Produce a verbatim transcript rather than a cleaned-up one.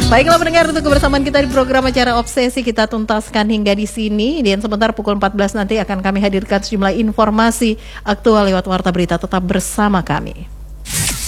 Baiklah pendengar, untuk kebersamaan kita di program acara Obsesi kita tuntaskan hingga di sini. Dan sebentar pukul empat belas nanti akan kami hadirkan sejumlah informasi aktual lewat Warta Berita. Tetap bersama kami.